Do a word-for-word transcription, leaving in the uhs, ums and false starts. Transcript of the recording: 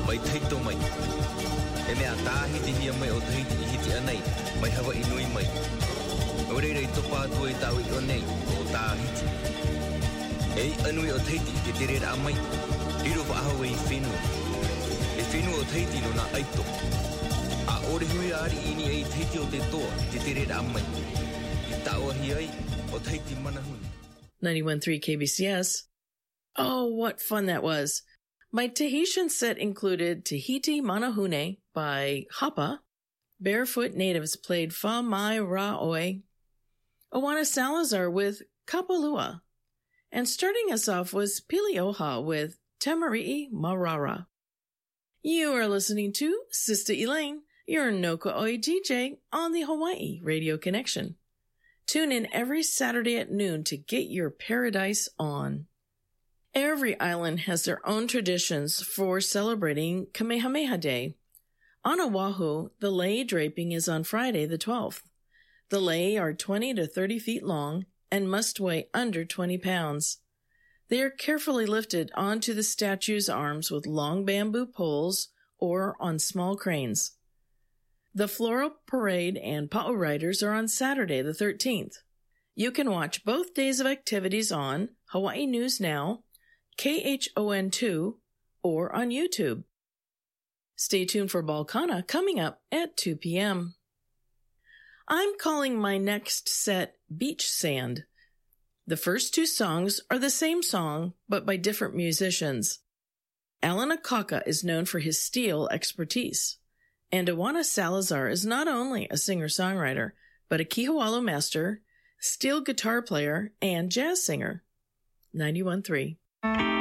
mai taito mai. E mea tahi te hia mai o tahiti I hiti anei, mai hawa inui mai. O reirei topa atua I tau I o nei, o tahiti. Ei anui o tahiti ke te reira amai, riro wa ahawa I whenua. E whenua o tahiti no na aito. A ore hui ari ini ei tahiti o te toa, te te reira amai. I tau ahi ai, o tahiti manahuni. ninety-one point three K B C S. Oh, what fun that was. My Tahitian set included Tahiti Manahune by Hapa. Barefoot Natives played Fa Mai Ra Oi. Oana Salazar with Kapalua. And starting us off was Pilioha with Tamari'i Marara. You are listening to Sister Elaine, your Noka Oi D J on the Hawaii Radio Connection. Tune in every Saturday at noon to get your paradise on. Every island has their own traditions for celebrating Kamehameha Day. On Oahu, the lei draping is on Friday the twelfth. The lei are twenty to thirty feet long and must weigh under twenty pounds. They are carefully lifted onto the statue's arms with long bamboo poles or on small cranes. The floral parade and pa'u riders are on Saturday the thirteenth. You can watch both days of activities on Hawaii News Now, K H O N two, or on YouTube. Stay tuned for Balkana coming up at two p.m. I'm calling my next set Beach Sand. The first two songs are the same song, but by different musicians. Alan Akaka is known for his steel expertise, and Oana Salazar is not only a singer-songwriter, but a kihawalu master, steel guitar player, and jazz singer. ninety-one point three.